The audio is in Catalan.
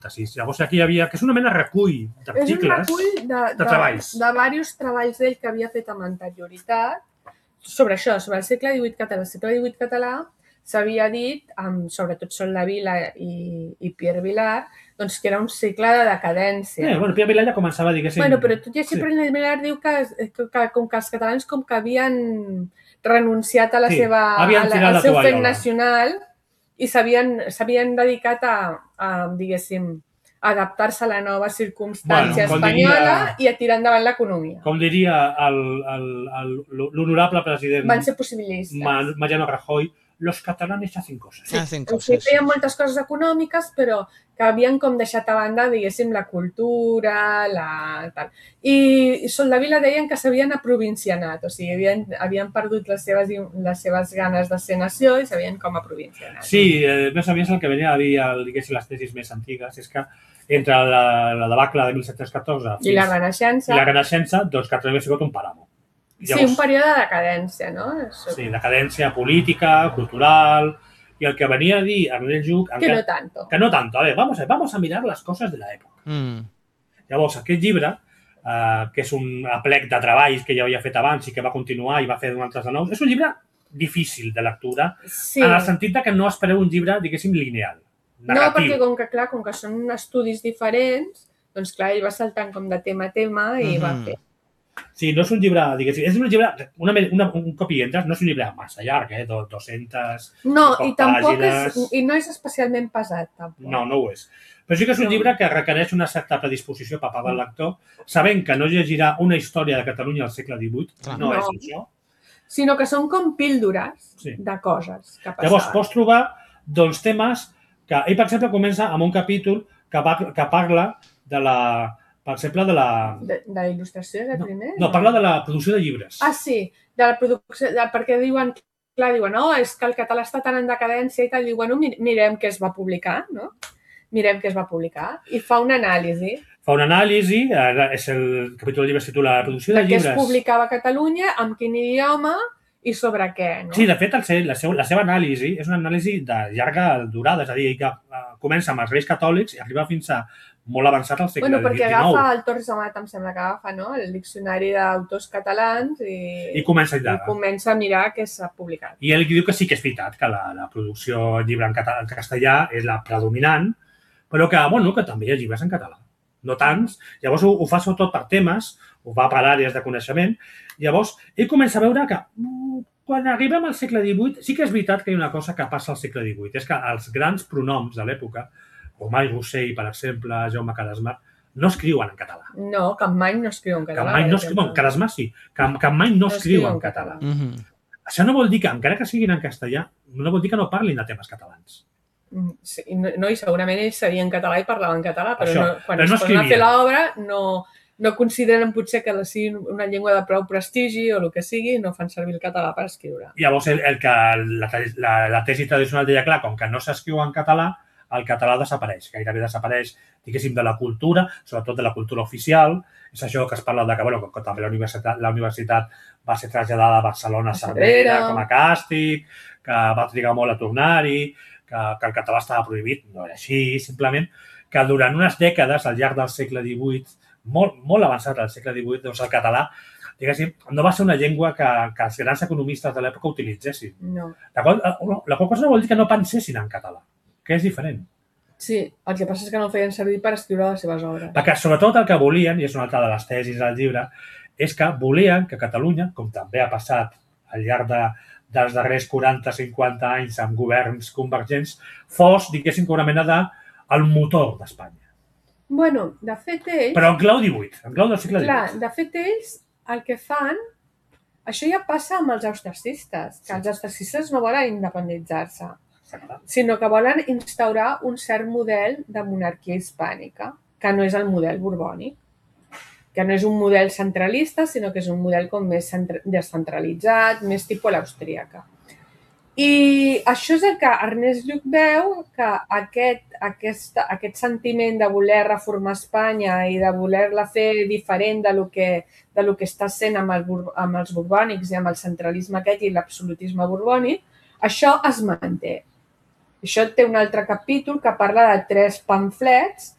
Llavors aquí hi havia, que és una mena recull d'articles, és un recull de treballs. De diversos treballs d'ell que havia fet amb anterioritat sobre això, sobre el segle XVIII català. El segle XVIII català s'havia dit, sobretot Sol de Vila i Pierre Vilar, doncs que era un segle de decadència. Pierre Vilar ja començava a dir que sí. Però tot i així, Pierre Vilar diu que com que els catalans com que havien renunciat a al seu fet nacional i s'havien dedicat a diguéssim, adaptar-se a la nova circumstància espanyola i a tirar endavant l'economia. Com diria l'honorable president van ser possibilistes. Mariano Rajoy, los catalanes hacen cosas. Feien moltes coses econòmiques, però que havien com deixat a banda, diguéssim, la cultura, tal. I Soldevila deien que s'havien aprovincianat, o sigui, havien perdut les seves ganes de ser nació i s'havien com aprovincianat. Sí, més o menys el que venia a dir, diguéssim, les tesis més antigues, és que entre la debacle de 1714 i la Renaixença, doncs Catalunya ha sigut un paramo. Sí, un període de decadència, no? Sí, decadència política, cultural, y el que venía a dir Ernest Lluch... Que no tanto. Que no tanto. A ver, vamos a mirar las cosas de la època. Llavors, aquest llibre, que és un aplec de treballs que ja havia fet abans i que va continuar i va fer altres de nous, és un llibre difícil de lectura, en el sentit que no espereu un llibre, diguéssim, lineal, narratiu. No, perquè com que són estudis diferents, doncs clar, ell va saltant com de tema a tema i va fer. Sí, no és un llibre, diguéssim, és un llibre, un cop hi entres, no és un llibre massa llarg, 200 no, i tampoc no és especialment pesat, tampoc. No ho és. Però sí que és un llibre que requereix una certa predisposició per part del lector, sabent que no llegirà una història de Catalunya al segle XVIII, no és això. Sinó que són com píldores de coses que passaven. Llavors, pots trobar temes que... Ell, per exemple, comença amb un capítol que parla de la... Per exemple, de la... De la il·lustració, de primer? No, parla de la producció de llibres. Ah, sí, de la producció... Perquè diuen, és que el català està tan en decadència i tal, diuen, mirem què es va publicar, no? Mirem què es va publicar. I fa una anàlisi. Fa una anàlisi, és el capítol de llibres que titula La producció de llibres. De què es publicava a Catalunya, amb quin idioma i sobre què, no? Sí, de fet, la seva anàlisi és una anàlisi de llarga durada, és a dir, que comença amb els Reis Catòlics i arriba fins a molt avançat al segle XIX. Perquè agafa el Torres Amat, em sembla que agafa, no? El diccionari d'autors catalans i comença a mirar què s'ha publicat. I ell diu que sí que és veritat, que la producció en llibre en castellà és la predominant, però que també hi ha llibres en català. No tants. Llavors ho fa sobretot per temes, ho fa per àrees de coneixement. Llavors, ell comença a veure que quan arribem al segle XVIII sí que és veritat que hi ha una cosa que passa al segle XVIII, és que els grans pronoms de l'època, Omar Rossell, per exemple, Jaume Cadasmar, no escriuen en català. No, Capmany no escriu en català. Cadasmar sí, Capmany no escriu en català. Això no vol dir que, encara que siguin en castellà, no vol dir que no parlin de temes catalans. Sí, no, i segurament ells sabien català i parlaven català, però quan es posen a fer l'obra no consideren potser que sigui una llengua de prou prestigi o el que sigui, no fan servir el català per escriure. Llavors, la tesi tradicional deia, clar, com que no s'escriu en català, el català desapareix, gairebé desapareix, diguéssim, de la cultura, sobretot de la cultura oficial. És això que es parla de que també la universitat va ser traslladada a Barcelona, a Cervera, com a càstig, que va trigar molt a tornar-hi, que el català estava prohibit. No era així, simplement que durant unes dècades, al llarg del segle XVIII, molt avançat al segle XVIII, doncs el català, diguéssim, no va ser una llengua que els grans economistes de l'època utilitzessin. No. La qual cosa no vol dir que no pensessin en català, que és diferent. Sí, el que passa és que no el feien servir per escriure les seves obres. Perquè sobretot el que volien, i és una altra de les tesis del llibre, és que volien que Catalunya, com també ha passat al llarg dels darrers 40-50 anys amb governs convergents, fos, diguéssim, una mena del motor d'Espanya. Bueno, de fet ells... Però en clau XVIII, en clau del segle XVIII. Clar, de fet ells el que fan... Això ja passa amb els austricistes, que els austricistes no volen independitzar-se, sinó que volen instaurar un cert model de monarquia hispànica, que no és el model borbònic, que no és un model centralista, sinó que és un model com més descentralitzat, més tipus l'austríaca. I això és el que Ernest Lluch veu, que aquest sentiment de voler reformar Espanya i de voler-la fer diferent de lo que està sent amb els borbònics i amb el centralisme aquest i l'absolutisme borbònic, això es manté. Això té un altre capítol que parla de 3 pamflets